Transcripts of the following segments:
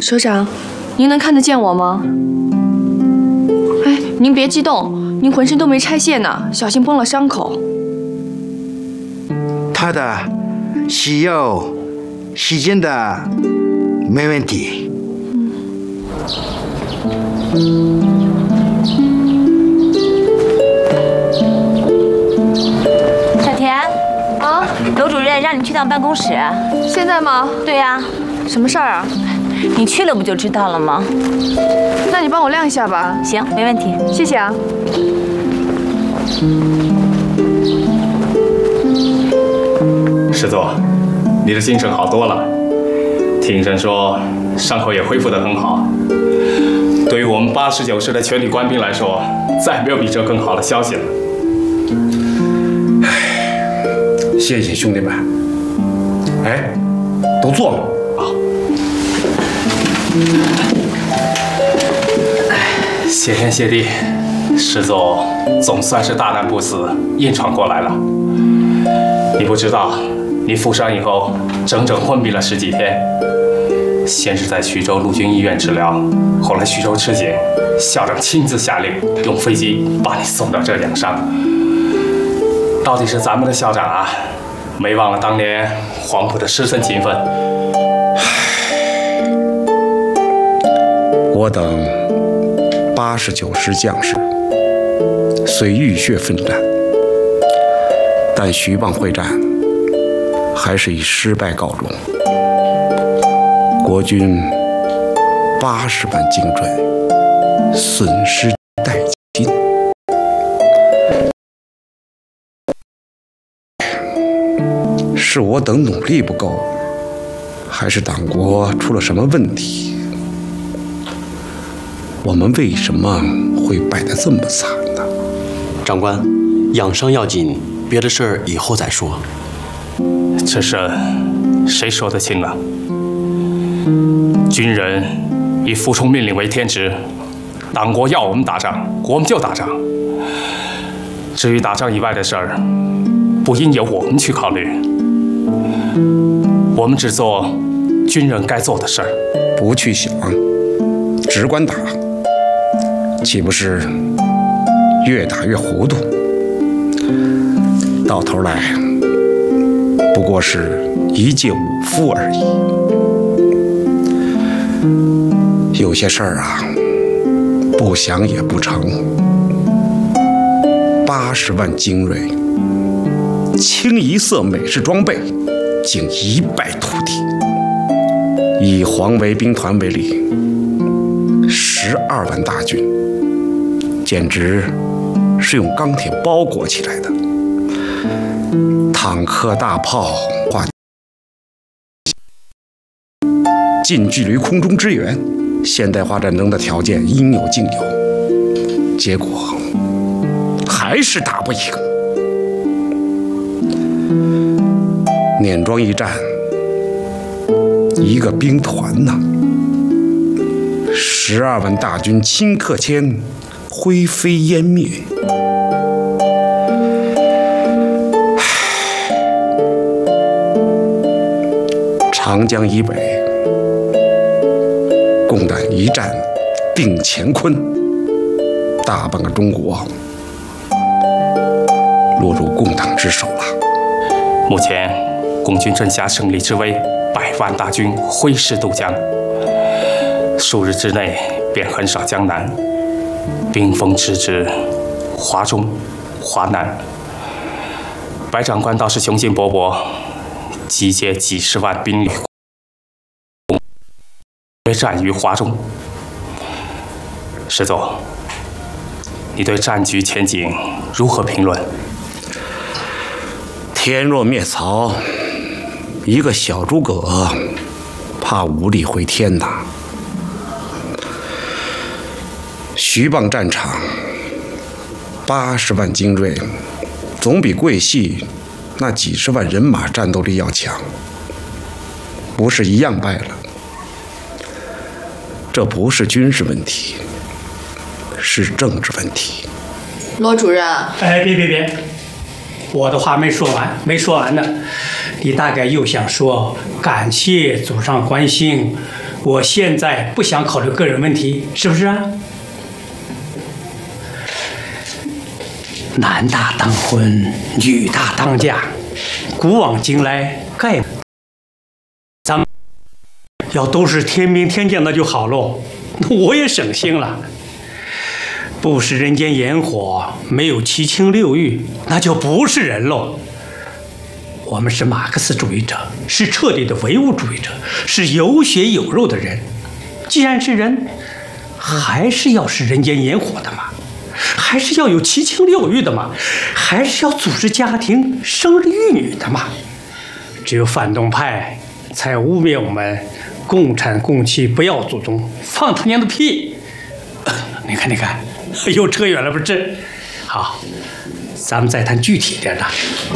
首长，您能看得见我吗？哎，您别激动，您浑身都没拆线呢，小心崩了伤口。 他的洗药、洗净的没问题。 小田，啊，楼主任让你去趟办公室。 现在吗？ 对呀。 什么事儿啊？ 你去了不就知道了吗？ 那你帮我晾一下吧。 行，没问题。 谢谢啊。 师座，你的精神好多了。听人说伤口也恢复得很好。对于我们89师的全体官兵来说，再没有比这更好的消息了。 谢谢兄弟们。哎，都坐吧。啊。 谢天谢地，师座总算是大难不死，硬闯过来了。你不知道，你负伤以后整整昏迷了10几天。先是在徐州陆军医院治疗，后来徐州吃紧，校长亲自下令用飞机把你送到这养伤。到底是咱们的校长啊，没忘了当年黄埔的师生情分。 我等89师将士虽浴血奋战，但徐蚌会战还是以失败告终。国军80万精锐，损失殆尽。是我等努力不够，还是党国出了什么问题？我们为什么会败得这么惨呢？ 长官，养伤要紧，别的事儿以后再说。 这事谁说得清啊？军人以服从命令为天职，党国要我们打仗，我们就打仗。至于打仗以外的事儿，不应由我们去考虑。我们只做军人该做的事儿， 不去想，只管打，岂不是越打越糊涂？到头来不过是一介武夫而已。有些事儿啊，不想也不成。80万精锐，清一色美式装备，竟一败涂地。以黄维兵团为例，12万大军，简直是用钢铁包裹起来的。坦克、大炮、近距离空中支援，现代化战争的条件应有尽有，结果还是打不赢。碾庄一战，一个兵团呐，12万大军顷刻间灰飞烟灭。长江以北，共党一战定乾坤，大半个中国落入共党之手了。 目前共军正下胜利之威，100万大军挥师渡江，数日之内便横扫江南，兵锋直指华中、华南。白长官倒是雄心勃勃，集结几10万兵力，决战于华中。师座，你对战局前景如何评论？ 天若灭曹，一个小诸葛怕无力回天呐。徐蚌战场80万精锐，总比桂系那几10万人马战斗力要强，不是一样败了？这不是军事问题，是政治问题。 罗主任， 哎，别，我的话没说完呢。你大概又想说感谢祖上关心， 我现在不想考虑个人问题，是不是啊？男大当婚，女大当嫁，古往今来，咱们要都是天兵天将，那就好喽，我也省心了。不食人间烟火，没有七情六欲，那就不是人喽。我们是马克思主义者，是彻底的唯物主义者，是有血有肉的人。既然是人，还是要是人间烟火的嘛，还是要有七情六欲的嘛，还是要组织家庭、生儿育女的嘛。只有反动派才污蔑我们共产共妻不要祖宗，放他娘的屁！你看，又扯远了不是？好，咱们再谈具体点的。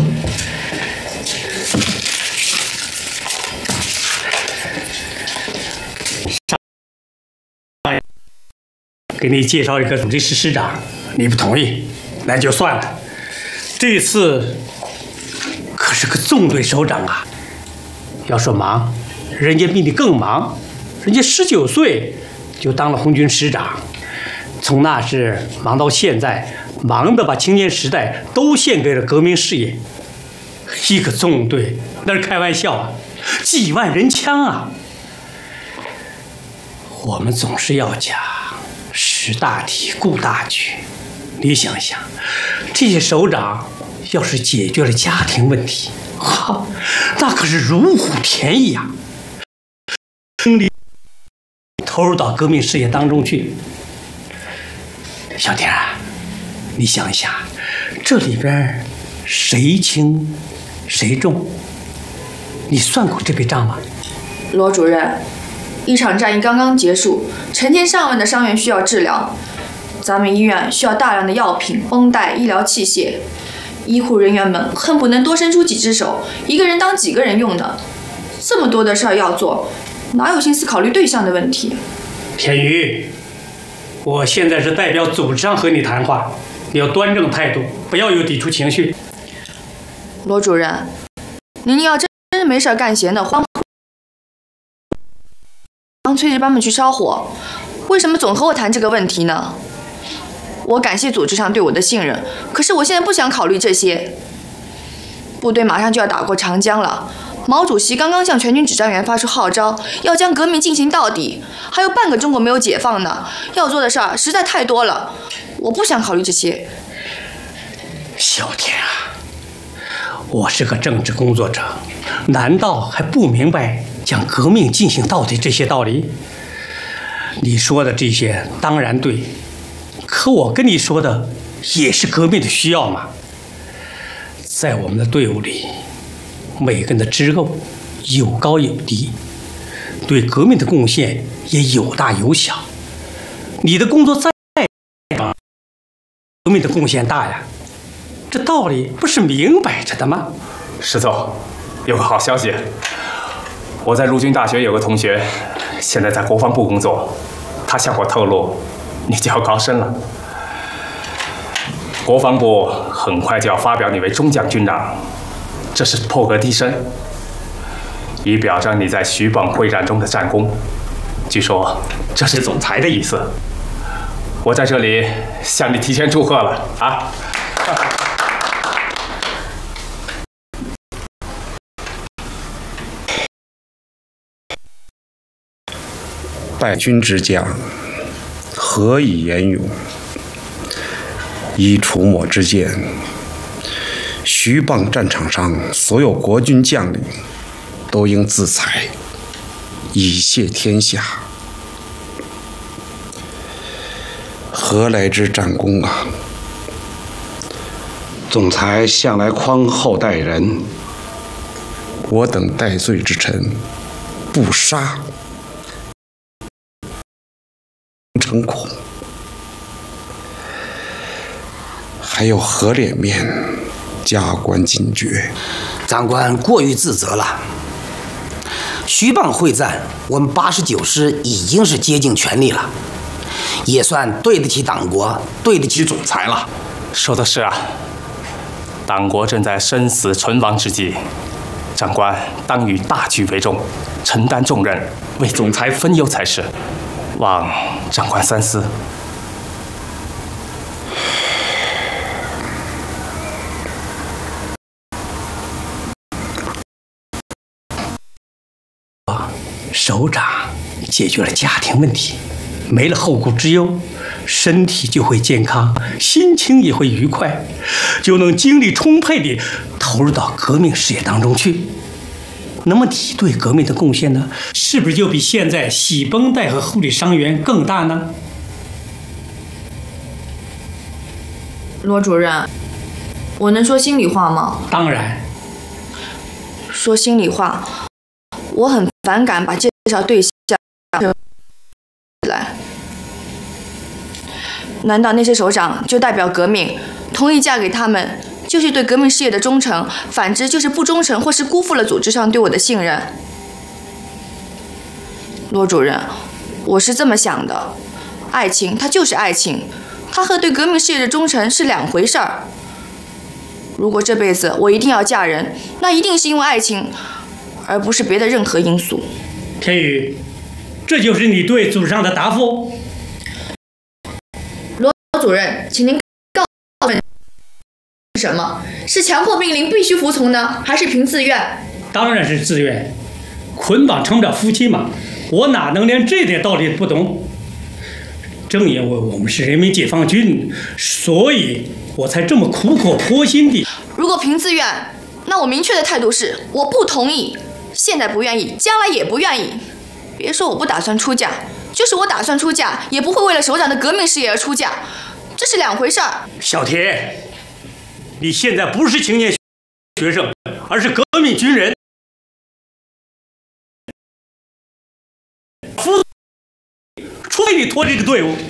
给你介绍一个主计师师长，你不同意，那就算了。这次可是个纵队首长啊！要说忙，人家比你更忙，人家19岁就当了红军师长，从那时忙到现在，忙得把青年时代都献给了革命事业。一个纵队那是开玩笑啊，几万人枪啊！我们总是要讲识大体、顾大局。你想想，这些首长要是解决了家庭问题，哈，那可是如虎添翼啊！精力投入到革命事业当中去。小田啊，你想一想，这里边谁轻谁重？你算过这笔账吗？ 罗主任，一场战役刚刚结束，成千上万的伤员需要治疗，咱们医院需要大量的药品、绷带、医疗器械，医护人员们恨不能多伸出几只手，一个人当几个人用的。这么多的事儿要做，哪有心思考虑对象的问题？ 田宇，我现在是代表组织上和你谈话，你要端正态度，不要有抵触情绪。 罗主任，您要真是没事干闲的话，让炊事班们去烧火，为什么总和我谈这个问题呢？我感谢组织上对我的信任，可是我现在不想考虑这些。部队马上就要打过长江了，毛主席刚刚向全军指战员发出号召，要将革命进行到底，还有半个中国没有解放呢，要做的事儿实在太多了，我不想考虑这些。 小田啊，我是个政治工作者，难道还不明白将革命进行到底这些道理？你说的这些当然对，可我跟你说的也是革命的需要嘛。在我们的队伍里，每个人的职务有高有低，对革命的贡献也有大有小。你的工作再忙，革命的贡献大呀，这道理不是明摆着的吗？ 石总，有个好消息，我在陆军大学有个同学，现在在国防部工作，他向我透露，你就要高升了。国防部很快就要发表你为中将军长，这是破格提升，以表彰你在徐蚌会战中的战功。据说这是总裁的意思，我在这里向你提前祝贺了啊！ 败军之将，何以言勇？依楚抹之见，徐蚌战场上所有国军将领都应自裁，以谢天下。何来之战功啊？总裁向来宽厚待人，我等戴罪之臣不杀，诚恐。还有何脸面加官进爵？ 长官过于自责了。徐蚌会战，我们89师已经是竭尽全力了，也算对得起党国，对得起总裁了。 说的是啊，党国正在生死存亡之际， 长官当以大局为重，承担重任，为总裁分忧才是，望长官三思。 首长解决了家庭问题，没了后顾之忧，身体就会健康，心情也会愉快，就能精力充沛地投入到革命事业当中去。那么你对革命的贡献呢，是不是就比现在洗绷带和护理伤员更大呢？ 罗主任，我能说心里话吗？ 当然。 说心里话，我很反感把介绍对象来。难道那些首长就代表革命，同意嫁给他们就是对革命事业的忠诚，反之就是不忠诚或是辜负了组织上对我的信任？罗主任，我是这么想的，爱情它就是爱情，它和对革命事业的忠诚是两回事儿。如果这辈子我一定要嫁人，那一定是因为爱情，而不是别的任何因素。 天宇，这就是你对组织上的答复？ 罗主任，请您告诉我们什么？是强迫命令必须服从呢，还是凭自愿？ 当然是自愿，捆绑成不了夫妻嘛，我哪能连这点道理不懂？正因为我们是人民解放军，所以我才这么苦口婆心地。 如果凭自愿，那我明确的态度是我不同意，现在不愿意，将来也不愿意。别说我不打算出嫁，就是我打算出嫁，也不会为了首长的革命事业而出嫁，这是两回事儿。 小铁，你现在不是青年学生，而是革命军人。除非你脱离这个队伍。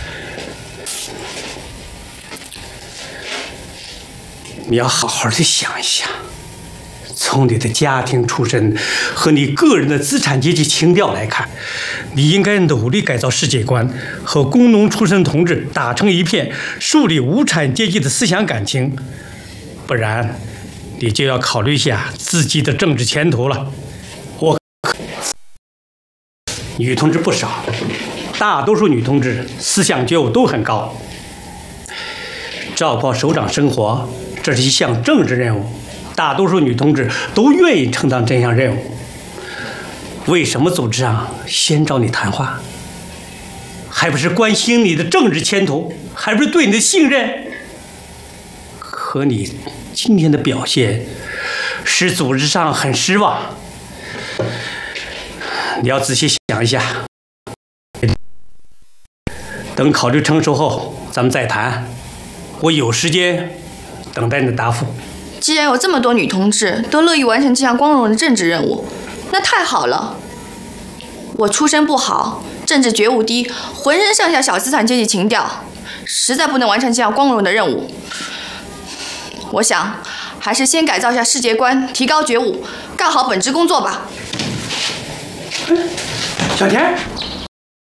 你要好好的想一想，从你的家庭出身和你个人的资产阶级情调来看，你应该努力改造世界观，和工农出身同志打成一片，树立无产阶级的思想感情，不然你就要考虑一下自己的政治前途了。女同志不少，大多数女同志思想觉悟都很高，照顾首长生活，这是一项政治任务，大多数女同志都愿意承担这项任务。为什么组织上先找你谈话？还不是关心你的政治前途，还不是对你的信任？可你今天的表现使组织上很失望，你要仔细想一下，等考虑成熟后咱们再谈，我有时间等待你的答复。 既然有这么多女同志都乐意完成这项光荣的政治任务，那太好了。我出身不好，政治觉悟低，浑身上下小资产阶级情调，实在不能完成这项光荣的任务。我想还是先改造一下世界观，提高觉悟，干好本职工作吧。 小田。